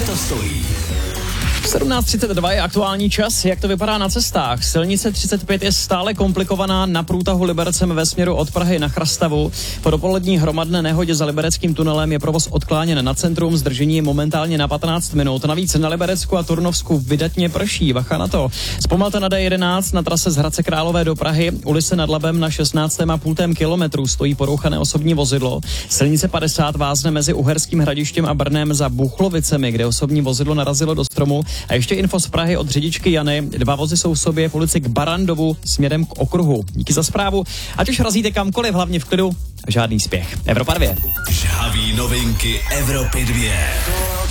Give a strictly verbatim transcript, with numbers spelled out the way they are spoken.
to stojí. sedmnáct třicet dva je aktuální čas. Jak to vypadá na cestách? Silnice třicet pět je stále komplikovaná na průtahu Libercem ve směru od Prahy na Chrastavu. Po dopolední hromadné nehodě za libereckým tunelem je provoz odkláněn na centrum, zdržení je momentálně na patnáct minut. Navíc na Liberecku a Turnovsku vydatně prší, bacha na to. Zpomalte na D jedenáct na trase z Hradce Králové do Prahy, u Lysy nad Labem na šestnáctém a půl kilometru stojí porouchané osobní vozidlo. Silnice padesát vázne mezi Uherským Hradištěm a Brnem za Buchlovicemi, kde osobní vozidlo narazilo do stromu. A ještě info z Prahy od řidičky Jany. Dva vozy jsou v sobě v ulici k Barandovu směrem k okruhu. Díky za zprávu. Ať už razíte kamkoliv, hlavně v klidu, žádný spěch. Evropa dvě. Žhavý novinky Evropy dvě.